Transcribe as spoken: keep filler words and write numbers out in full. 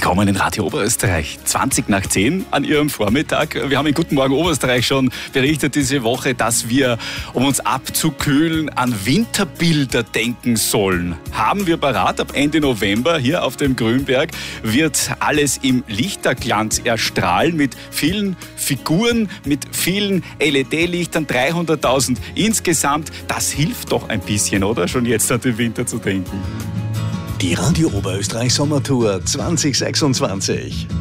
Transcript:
willkommen in Radio Oberösterreich. zwanzig nach zehn an Ihrem Vormittag. Wir haben in Guten Morgen Oberösterreich schon berichtet diese Woche, dass wir, um uns abzukühlen, an Winterbilder denken sollen. Haben wir parat. Ab Ende November hier auf dem Grünberg wird alles im Lichterglanz erstrahlen mit vielen Figuren, mit vielen L E D-Lichtern, dreihunderttausend insgesamt. Das hilft doch ein bisschen, oder? Schon jetzt an den Winter zu denken. Die Radio Oberösterreich Sommertour zwanzig sechsundzwanzig.